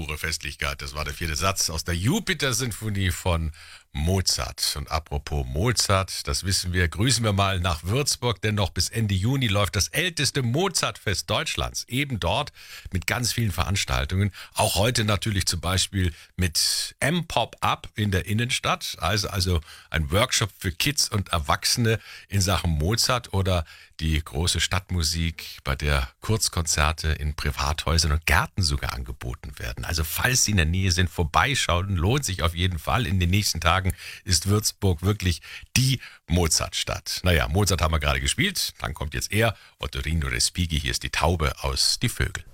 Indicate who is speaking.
Speaker 1: pure Festlichkeit. Das war der 4. Satz aus der Jupiter-Sinfonie von Mozart. Und apropos Mozart, das wissen wir, grüßen wir mal nach Würzburg, denn noch bis Ende Juni läuft das älteste Mozartfest Deutschlands. Eben dort mit ganz vielen Veranstaltungen. Auch heute natürlich zum Beispiel mit M-Pop-Up in der Innenstadt. Also ein Workshop für Kids und Erwachsene in Sachen Mozart oder die große Stadtmusik, bei der Kurzkonzerte in Privathäusern und Gärten sogar angeboten werden. Also falls Sie in der Nähe sind, vorbeischauen, lohnt sich auf jeden Fall. In den nächsten Tagen ist Würzburg wirklich die Mozartstadt. Naja, Mozart haben wir gerade gespielt, dann kommt jetzt er, Ottorino Respighi, hier ist die Taube aus Die Vögel.